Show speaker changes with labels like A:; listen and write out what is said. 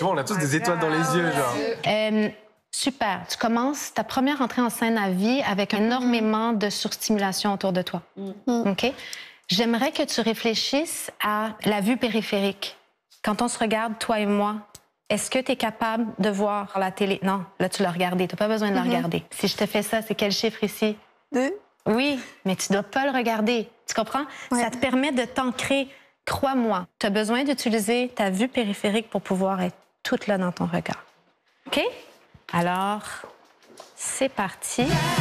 A: tu vois, on a tous des étoiles dans les yeux, genre.
B: Super. Tu commences ta première entrée en scène à vie avec énormément de surstimulation autour de toi. OK? J'aimerais que tu réfléchisses à la vue périphérique. Quand on se regarde, toi et moi, est-ce que tu es capable de voir la télé? Non, là, tu l'as regardé. Tu n'as pas besoin de la regarder. Si je te fais ça, c'est quel chiffre ici?
C: 2.
B: Oui, mais tu ne dois pas le regarder. Tu comprends? Ça te permet de t'ancrer. Crois-moi, tu as besoin d'utiliser ta vue périphérique pour pouvoir être toute là dans ton regard. OK? Alors, c'est parti.